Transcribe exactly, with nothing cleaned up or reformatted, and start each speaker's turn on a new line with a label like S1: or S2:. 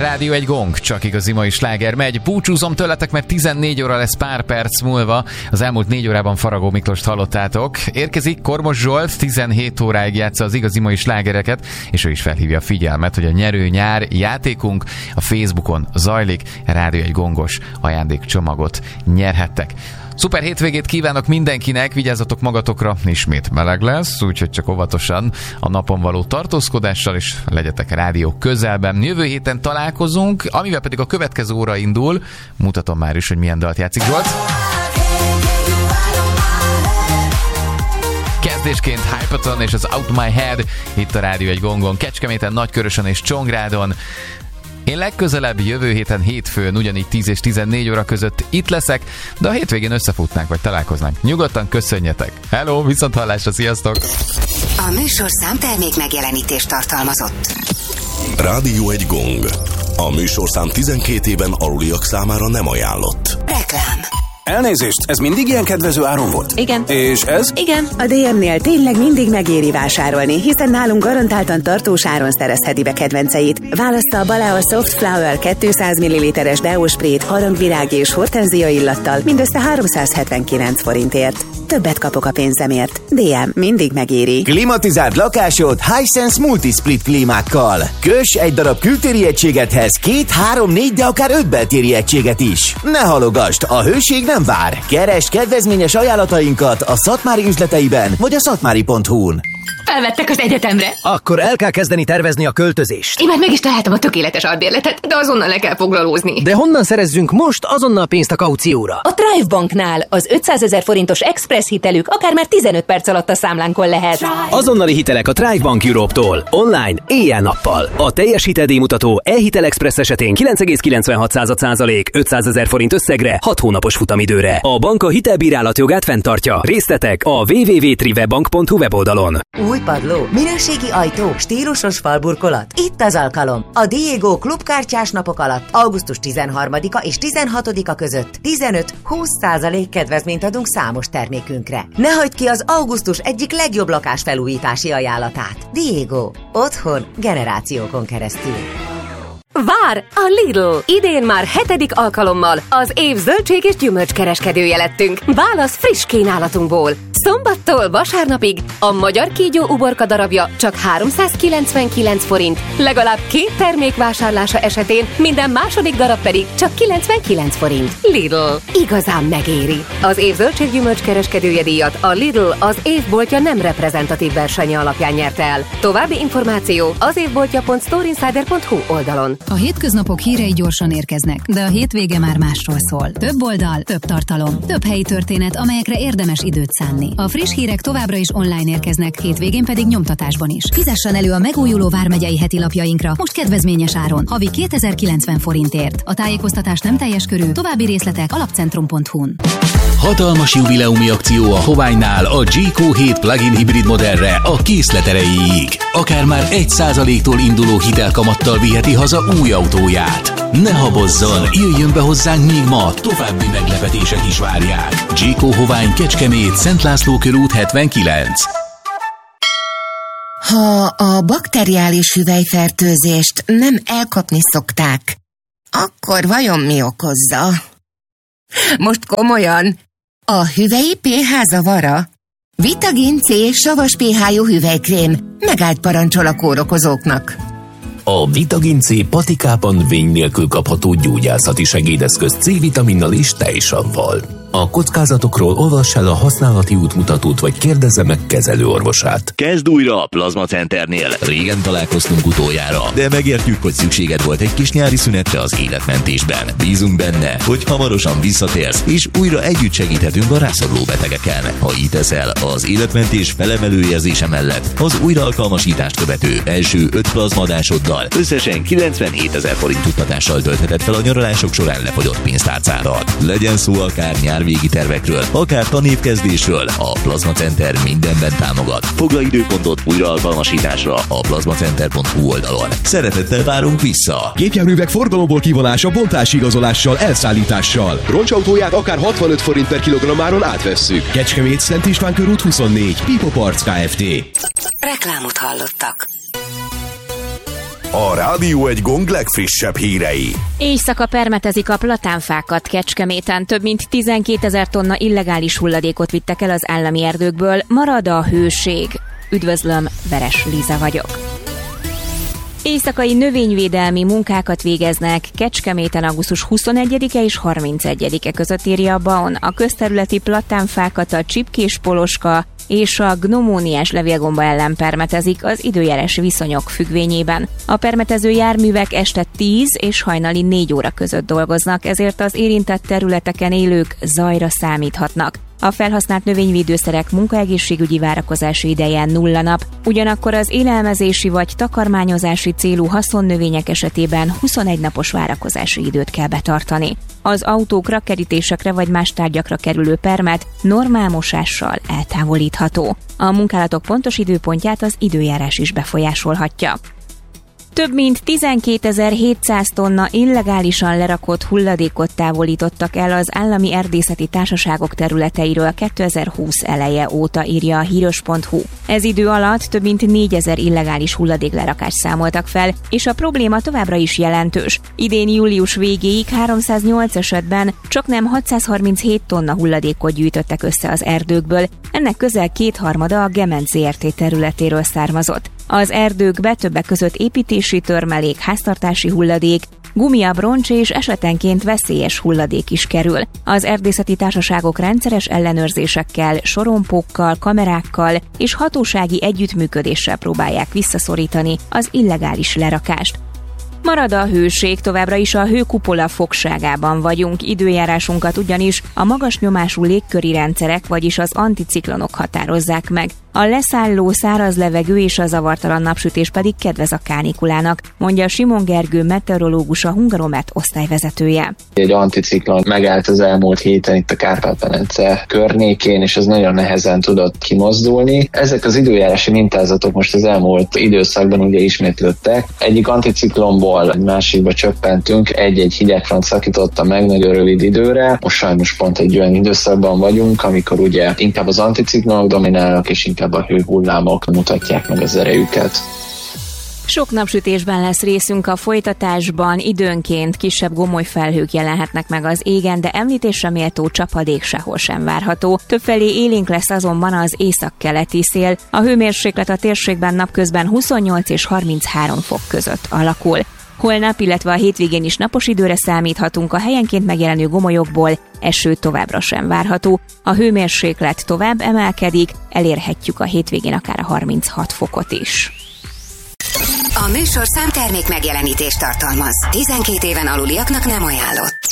S1: Rádió egy gong, csak igazi mai sláger megy. Búcsúzom tőletek, mert tizennégy óra lesz pár perc múlva. Az elmúlt négy órában Faragó Miklóst hallottátok. Érkezik Kormos Zsolt, tizenhét óráig játsza az igazi mai slágereket, és ő is felhívja a figyelmet, hogy a nyerő nyár játékunk a Facebookon zajlik. Rádió egy gongos ajándékcsomagot nyerhettek. Szuper hétvégét kívánok mindenkinek, vigyázzatok magatokra, ismét meleg lesz, úgyhogy csak óvatosan a napon való tartózkodással, és legyetek rádió közelben. Jövő héten találkozunk, amivel pedig a következő óra indul. Mutatom már is, hogy milyen dalt játszik Zsolt. Kezdésként Hypaton és az Out My Head itt a Rádió egy gongon, Kecskeméten, Nagykörösön és Csongrádon. Én legközelebb jövő héten hétfőn ugyanígy tíz és tizennégy óra között itt leszek, de a hétvégén összefutnánk vagy találkoznánk. Nyugodtan köszönjetek! Hello, viszonthallásra, sziasztok!
S2: A műsorszám termék megjelenítést tartalmazott.
S3: Rádió egy gong. A műsorszám tizenkét éven aluliak számára nem ajánlott.
S2: Reklám.
S4: Elnézést, ez mindig ilyen kedvező áron volt?
S5: Igen.
S4: És ez?
S5: Igen.
S6: A dé em-nél tényleg mindig megéri vásárolni, hiszen nálunk garantáltan tartós áron szerezheti be kedvenceit. Válassza a Balea Soft Flower kétszáz milliliteres deósprét harangvirág és hortenzia illattal mindössze háromszázhetvenkilenc forintért. Többet kapok a pénzemért. dé em mindig megéri.
S7: Klimatizált lakásod Hisense Multisplit klímákkal. Köss egy darab kültéri egységethez két, három, négy, de akár öt beltéri egységet is. Ne halogasd, a hőség nem vár. Keresd kedvezményes ajánlatainkat a Szatmári üzleteiben vagy a szatmári pont hu-n.
S5: Felvettek az egyetemre.
S8: Akkor el kell kezdeni tervezni a költözést.
S5: Én már meg is találtam a tökéletes albérletet, de azonnal le kell foglalózni.
S8: De honnan szerezzünk most azonnal pénzt a kaucióra?
S9: A Thrive Banknál az ötszázezer forintos express hitelük akár már tizenöt perc alatt a számlánkon lehet.
S8: Thrive. Azonnali hitelek a Thrive Bank Europe-tól. Online, éjjel-nappal. A teljes hiteldíjmutató e-hitel express esetén kilenc egész kilencvenhat százalék ötszázezer forint összegre hat hónapos futamidőre. A bank a hitelbírálat jogát fenntartja. Részletek a double-u double-u double-u pont trivebank pont hu weboldalon.
S10: Új padló, minőségi ajtó, stílusos falburkolat. Itt az alkalom. A Diego klubkártyás napok alatt augusztus tizenharmadika és tizenhatodika között tizenöt-húsz százalék kedvezményt adunk számos termékünkre. Ne hagyd ki az augusztus egyik legjobb lakásfelújítási ajánlatát. Diego. Otthon generációkon keresztül.
S9: Vár! A Lidl! Idén már hetedik alkalommal az év zöldség és gyümölcskereskedője lettünk. Válasz friss kínálatunkból. Szombattól vasárnapig a magyar kígyó uborka darabja csak háromszázkilencvenkilenc forint. Legalább két termék vásárlása esetén minden második darab pedig csak kilencvenkilenc forint. Lidl. Igazán megéri. Az év zöldség gyümölcskereskedője díjat a Lidl az évboltja nem reprezentatív versenye alapján nyerte el. További információ az évboltja pont storeinsider pont hu oldalon.
S11: A hétköznapok hírei gyorsan érkeznek, de a hétvége már másról szól. Több oldal, több tartalom, több helyi történet, amelyekre érdemes időt szánni. A friss hírek továbbra is online érkeznek, hétvégén pedig nyomtatásban is. Fizessen elő a megújuló vármegyei heti lapjainkra, most kedvezményes áron, havi kétezer-kilencven forintért. A tájékoztatás nem teljes körű, további részletek alapcentrum pont hu-n.
S12: Hatalmas jubileumi akció a Hoványnál a gé kó hét plug-in hibrid modellre a készlet erejéig. Akár már egy százaléktól induló hitelkamattal viheti haza új autóját. Ne habozzon, jöjjön be hozzánk még ma, további meglepetések is várják. gé kó Hovány, Kecskemét, Szent László körút hetvenkilenc.
S2: Ha a bakteriális hüvelyfertőzést nem elkapni szokták, akkor vajon mi okozza? Most komolyan, a hüvelyi pé há zavara? Vitagin C savas pé há-jú hüvelykrém megállt parancsol a kórokozóknak.
S13: A Vitagin C patikában vény nélkül kapható gyógyászati segédeszköz C-vitaminnal és tejsavval. A kockázatokról olvass el a használati útmutatót, vagy kérdezze meg kezelőorvosát.
S14: Kezd újra a Plazma Centernél. Régen találkoztunk utoljára, de megértjük, hogy szükséged volt egy kis nyári szünetre az életmentésben. Bízunk benne, hogy hamarosan visszatérsz, és újra együtt segíthetünk a rászoruló betegeken. Ha így teszel, az életmentés felemelő érzése mellett az újraalkalmasítást követő első öt plazmadásoddal összesen kilencvenhétezer forint juttatással töltheted fel a nyaralások során lefogyott pénztárcádat. Legyen szó akár nyárvégi tervekről, akár tanévkezdésről, a Plazma Center mindenben támogat. Foglalj időpontot újraalkalmasításra a plazmacenter pont hu oldalon. Szeretettel várunk vissza!
S15: Gépjárművek forgalomból kivonása bontási igazolással, elszállítással. Roncsautóját akár hatvanöt forint per kilogrammáron átvesszük. Kecskemét, Szent István körút huszonnégy, Pipo Parts Kft.
S2: Reklámot hallottak.
S3: a Rádió Egy Gong legfrissebb hírei.
S16: Éjszaka permetezik a platánfákat. Kecskeméten több mint tizenkétezer tonna illegális hulladékot vittek el az állami erdőkből. Marad a hőség. Üdvözlöm, Veres Liza vagyok. Éjszakai növényvédelmi munkákat végeznek Kecskeméten augusztus huszonegyedike és harmincegyedike között, írja a bé á o en. A közterületi platánfákat a csipkés poloska és a gnomóniás levélgomba ellen permetezik az időjárás viszonyok függvényében. A permetező járművek este tíz és hajnali négy óra között dolgoznak, ezért az érintett területeken élők zajra számíthatnak. A felhasznált növényvédőszerek munkaegészségügyi várakozási ideje nulla nap, ugyanakkor az élelmezési vagy takarmányozási célú haszonnövények esetében huszonegy napos várakozási időt kell betartani. Az autókra, kerítésekre vagy más tárgyakra kerülő permet normál mosással eltávolítható. A munkálatok pontos időpontját az időjárás is befolyásolhatja. Több mint tizenkétezer-hétszáz tonna illegálisan lerakott hulladékot távolítottak el az állami erdészeti társaságok területeiről kétezer-húsz eleje óta, írja a híros pont hú. Ez idő alatt több mint négyezer illegális hulladéklerakást számoltak fel, és a probléma továbbra is jelentős. Idén július végéig háromszáznyolc esetben csaknem hatszázharminchét tonna hulladékot gyűjtöttek össze az erdőkből, ennek közel kétharmada a Gement zé er té területéről származott. Az erdőkbe többek között építési törmelék, háztartási hulladék, gumiabroncs és esetenként veszélyes hulladék is kerül. Az erdészeti társaságok rendszeres ellenőrzésekkel, sorompókkal, kamerákkal és hatósági együttműködéssel próbálják visszaszorítani az illegális lerakást. Marad a hőség, továbbra is a hőkupola fogságában vagyunk, időjárásunkat ugyanis a magas nyomású légköri rendszerek, vagyis az anticiklonok határozzák meg. A leszálló száraz levegő és a zavartalan napsütés pedig kedvez a kánikulának, mondja Simon Gergő meteorológus, a Hungaromet osztályvezetője.
S17: Egy anticiklon megállt az elmúlt héten itt a Kárpát-medence környékén, és ez nagyon nehezen tudott kimozdulni. Ezek az időjárási mintázatok most az elmúlt időszakban ugye ismétlődtek. Egyik anticiklonból egy másikba csöppentünk, egy-egy hidegfront szakította meg nagyon rövid időre. Most sajnos pont egy olyan időszakban vagyunk, amikor ugye inkább az anticiklonok dominálnak, és inkább a hőhullámok mutatják meg az erejüket.
S16: Sok napsütésben lesz részünk a folytatásban, időnként kisebb gomoly felhők jelenhetnek meg az égen, de említésre méltó csapadék sehol sem várható. Többfelé élénk lesz azonban az északkeleti szél. A hőmérséklet a térségben napközben huszonnyolc és harminchárom fok között alakul. Holnap, illetve a hétvégén is napos időre számíthatunk, a helyenként megjelenő gomolyokból eső továbbra sem várható. A hőmérséklet tovább emelkedik, elérhetjük a hétvégén akár a harminchat fokot is.
S18: A műsorszám termék megjelenítést tartalmaz. tizenkét éven aluliaknak nem ajánlott.